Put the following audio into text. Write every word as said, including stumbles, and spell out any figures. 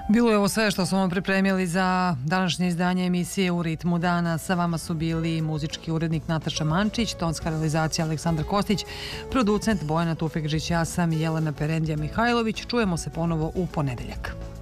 Bilo je ovo sve što smo vam pripremili za današnje izdanje emisije U ritmu dana. Sa vama su bili muzički urednik Nataša Mančić, tonska realizacija Aleksandar Kostić, producent Bojana Tufekžić, ja sam Jelena Perendija Mihajlović. Čujemo se ponovo u ponedeljak.